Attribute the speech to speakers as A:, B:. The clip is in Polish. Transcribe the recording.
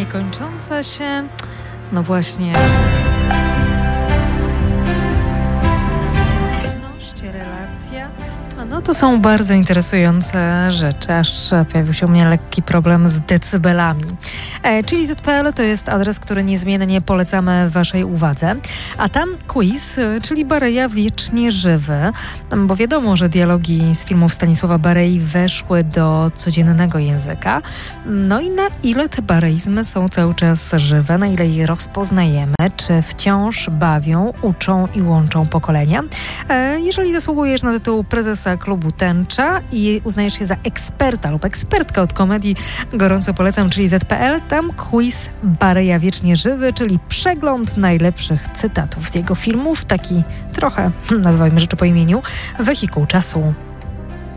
A: niekończąca się, no właśnie, relacja. No to są bardzo interesujące rzeczy, aż pojawił się u mnie lekki problem z decybelami. Czyli ZPL to jest adres, który niezmiennie polecamy waszej uwadze. A tam quiz, czyli Bareja wiecznie żywy, bo wiadomo, że dialogi z filmów Stanisława Barei weszły do codziennego języka. No i na ile te bareizmy są cały czas żywe, na ile je rozpoznajemy, czy wciąż bawią, uczą i łączą pokolenia. Jeżeli zasługujesz na tytuł prezesa klubu Tęcza i uznajesz się za eksperta lub ekspertkę od komedii, gorąco polecam, czyli ZPL. Tam quiz Bareja wiecznie żywy, czyli przegląd najlepszych cytatów z jego filmów. Taki trochę, nazwijmy rzeczy po imieniu, wehikuł czasu.